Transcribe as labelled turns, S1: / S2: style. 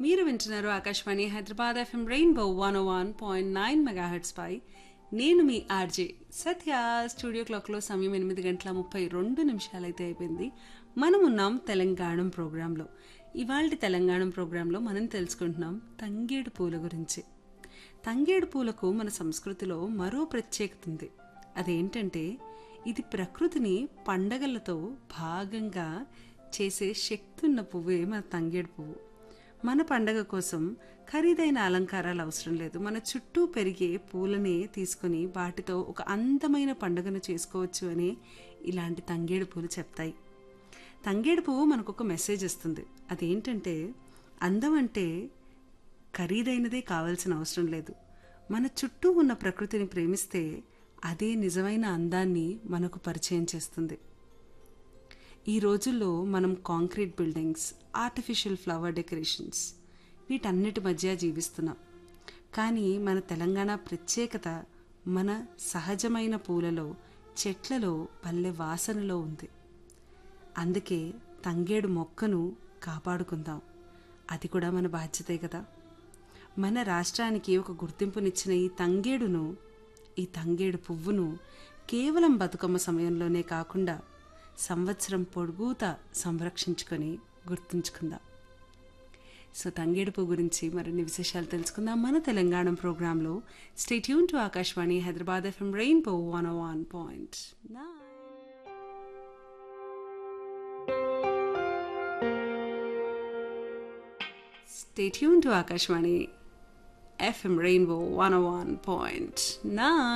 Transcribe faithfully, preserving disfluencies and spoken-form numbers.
S1: మీరు వింటున్నారు Akashvani Hyderabad FM rainbow one ఓ one point nine megahertz పై. నేను మీ ఆర్జే సత్య. స్టూడియో క్లాక్లో సమయం ఎనిమిది గంటల ముప్పై రెండు నిమిషాలైతే అయిపోయింది. మనం ఉన్నాం తెలంగాణ ప్రోగ్రాంలో. ఇవాళ తెలంగాణ ప్రోగ్రాంలో మనం తెలుసుకుంటున్నాం తంగేడు పూల గురించి. తంగేడు పూలకు మన సంస్కృతిలో మరో ప్రత్యేకత ఉంది. అదేంటంటే ఇది ప్రకృతిని పండగలతో భాగంగా చేసే శక్తి ఉన్న పువ్వే మన తంగేడు పువ్వు. మన పండగ కోసం ఖరీదైన అలంకారాలు అవసరం లేదు. మన చుట్టూ పెరిగే పూలనే తీసుకొని వాటితో ఒక అందమైన పండుగను చేసుకోవచ్చు అని ఇలాంటి తంగేడు పూలు చెప్తాయి. తంగేడు పువ్వు మనకు ఒక మెసేజ్ ఇస్తుంది. అదేంటంటే అందం అంటే ఖరీదైనదే కావాల్సిన అవసరం లేదు. మన చుట్టూ ఉన్న ప్రకృతిని ప్రేమిస్తే అదే నిజమైన అందాన్ని మనకు పరిచయం చేస్తుంది. ఈ రోజుల్లో మనం concrete buildings, artificial flower decorations వీటన్నిటి మధ్య జీవిస్తున్నాం. కానీ మన తెలంగాణ ప్రత్యేకత మన సహజమైన పూలలో, చెట్లలో, పల్లె వాసనలో ఉంది. అందుకే తంగేడు మొక్కను కాపాడుకుందాం. అది కూడా మన బాధ్యతే కదా. మన రాష్ట్రానికి ఒక గుర్తింపునిచ్చిన ఈ తంగేడును ఈ తంగేడు పువ్వును కేవలం బతుకమ్మ సమయంలోనే కాకుండా సంవత్సరం పొడుగుతా సంరక్షించుకొని గుర్తుంచుకుందాం. సో తంగేడు పువ్వు గురించి మరిన్ని విశేషాలు తెలుసుకుందాం మన తెలంగాణ ప్రోగ్రాంలో. Stay tune to Akashvani Hyderabad FM rainbow one oh one point nine. Stay tuned to Akashvani F M Rainbow one oh one point nine.